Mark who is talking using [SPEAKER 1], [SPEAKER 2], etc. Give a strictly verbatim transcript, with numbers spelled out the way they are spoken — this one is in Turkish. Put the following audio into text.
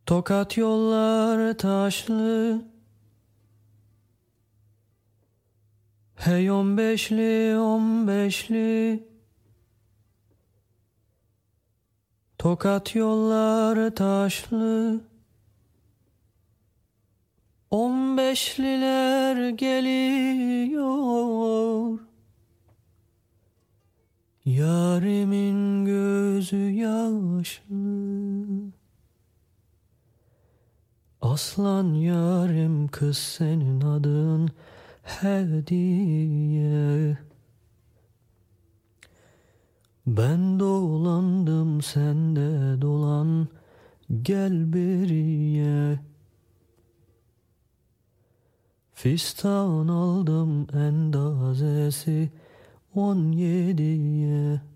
[SPEAKER 1] Tokat yollar taşlı, hey on beşli on beşli. Tokat yollar taşlı, on beşliler geliyor. Yarimin gözü yaşlı, aslan yarim kız senin adın hediye. Ben dolandım sen de dolan, gel beriye. Fistan aldım endazesi on yediye.